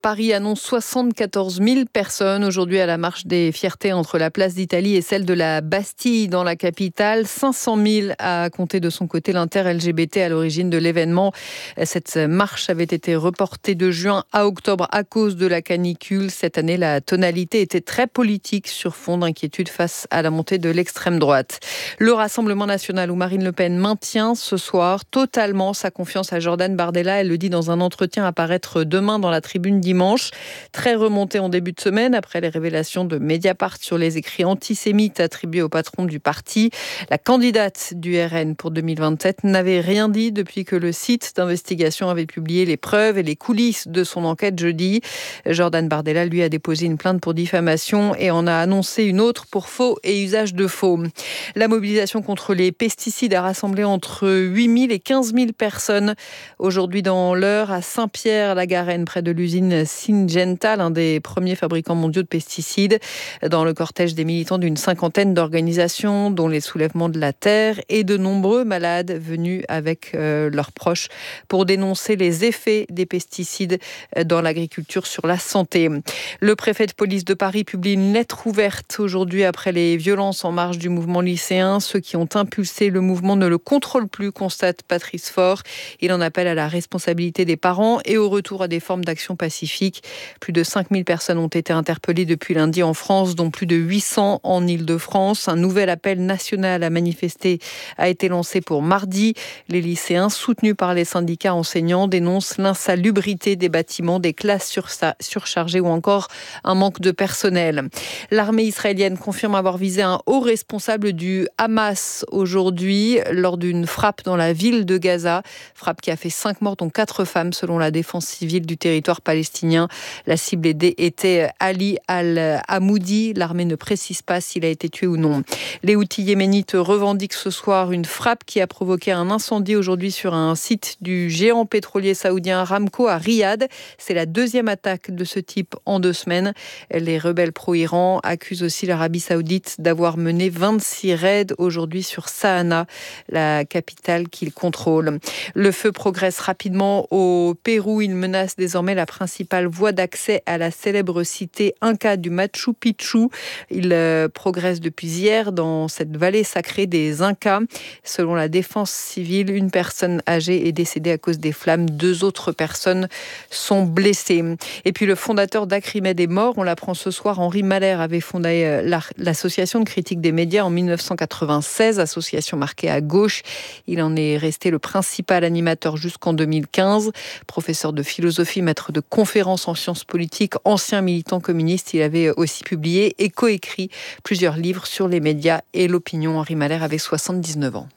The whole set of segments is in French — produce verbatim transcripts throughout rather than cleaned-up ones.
Paris annonce soixante-quatorze mille personnes aujourd'hui à la marche des fiertés entre la place d'Italie et celle de la Bastille dans la capitale. cinq cent mille a compté de son côté l'inter-L G B T à l'origine de l'événement. Cette marche avait été reportée de juin à octobre à cause de la canicule. Cette année, la tonalité était très politique sur fond d'inquiétude face à la montée de l'extrême droite. Le Rassemblement national où Marine Le Pen maintient ce soir totalement sa confiance à Jordan Bardella. Elle le dit dans un entretien à paraître demain dans la Tribune dimanche. Très remonté en début de semaine après les révélations de Mediapart sur les écrits antisémites attribués au patron du parti. La candidate du R N pour deux mille vingt-sept n'avait rien dit depuis que le site d'investigation avait publié les preuves et les coulisses de son enquête jeudi. Jordan Bardella, lui, a déposé une plainte pour diffamation et en a annoncé une autre pour faux et usage de faux. La mobilisation contre les pesticides a rassemblé entre huit mille et quinze mille personnes aujourd'hui dans l'Eure à Saint-Pierre-la-Garenne, près de l'usine Syngenta, l'un des premiers fabricants mondiaux de pesticides. Dans le cortège des militants d'une cinquantaine d'organisations, dont les soulèvements de la terre et de nombreux malades venus avec euh, leurs proches pour dénoncer les effets des pesticides dans l'agriculture sur la santé. Le préfet de police de Paris publie une lettre ouverte aujourd'hui après les violences en marge du mouvement lycéen. Ceux qui ont impulsé le mouvement ne le contrôlent plus, constate Patrice Faure. Il en appelle à la responsabilité des parents et au retour à des formes d'action pacifique. Plus de cinq mille personnes ont été interpellées depuis lundi en France, dont plus de huit cents en Île-de-France. Un nouvel appel national à manifester a été lancé pour mardi. Les lycéens, soutenus par les syndicats enseignants, dénoncent l'insalubrité des bâtiments, des classes surchargées ou encore un manque de personnel. L'armée israélienne confirme avoir visé un haut responsable du Hamas aujourd'hui lors d'une frappe dans la ville de Gaza. Frappe qui a fait cinq morts, dont quatre femmes, selon la défense civile du territoire palestinien. La cible était Ali al-Hamoudi. L'armée ne précise pas s'il a été tué ou non. Les Houthis yéménites revendiquent ce soir une frappe qui a provoqué un incendie aujourd'hui sur un site du géant pétrolier saoudien Aramco à Riyad. C'est la deuxième attaque de ce type en deux semaines. Les rebelles pro-Iran accusent aussi l'Arabie saoudite d'avoir mené vingt-six raids aujourd'hui sur Sanaa, la capitale qu'ils contrôlent. Le feu progresse rapidement au Pérou. Il menace désormais la principale voie d'accès à la célèbre cité Inca du Machu Picchu. Il euh, progresse depuis hier dans cette vallée sacrée des Incas. Selon la défense civile, une personne âgée est décédée à cause des flammes. Deux autres personnes sont blessées. Et puis le fondateur d'Acrimed est mort. On l'apprend ce soir. Henri Mahler avait fondé euh, l'association de critique des médias en mille neuf cent quatre-vingt-seize, association marquée à gauche. Il en est resté le principal animateur jusqu'en deux mille quinze. Professeur de philosophie, maître de conférences en sciences politiques, ancien militant communiste, il avait aussi publié et coécrit plusieurs livres sur les médias et l'opinion. Henri Mahler avait soixante-dix-neuf ans.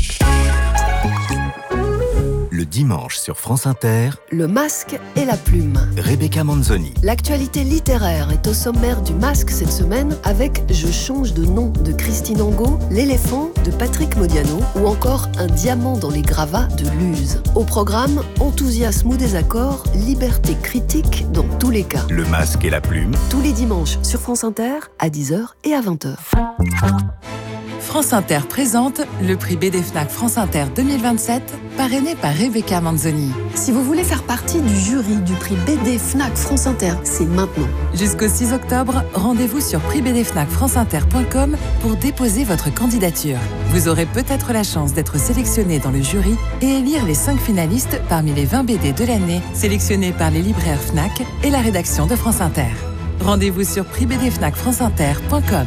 Le dimanche sur France Inter, Le Masque et la Plume. Rebecca Manzoni. L'actualité littéraire est au sommaire du Masque cette semaine avec Je change de nom de Christine Angot, L'éléphant de Patrick Modiano ou encore Un diamant dans les gravats de Luz. Au programme, enthousiasme ou désaccord, liberté critique dans tous les cas. Le Masque et la Plume. Tous les dimanches sur France Inter à dix heures et à vingt heures. France Inter présente le prix B D Fnac France Inter deux mille vingt-sept, parrainé par Rebecca Manzoni. Si vous voulez faire partie du jury du prix B D Fnac France Inter, c'est maintenant. Jusqu'au six octobre, rendez-vous sur prix b d fnac france inter point com pour déposer votre candidature. Vous aurez peut-être la chance d'être sélectionné dans le jury et élire les cinq finalistes parmi les vingt B D de l'année sélectionnés par les libraires Fnac et la rédaction de France Inter. Rendez-vous sur prix b d fnac france inter point com.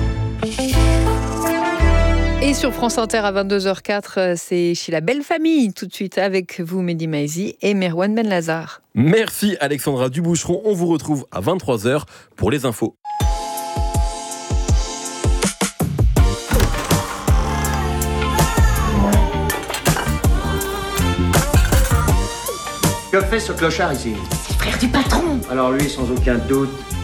Et sur France Inter à vingt-deux heures quatre, c'est chez la belle famille. Tout de suite avec vous, Mehdi Maizi et Merwan Benlazar. Merci Alexandra Duboucheron. On vous retrouve à vingt-trois heures pour les infos. Que fait ce clochard ici? C'est le frère du patron. Alors lui, sans aucun doute,